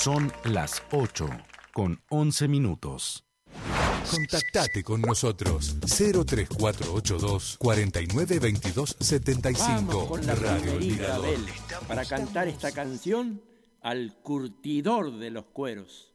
Son las 8:11. Contactate con nosotros 03482 49 22 75. Vamos con la Radio primerita, Mirador. Abel, para cantar esta canción al curtidor de los cueros.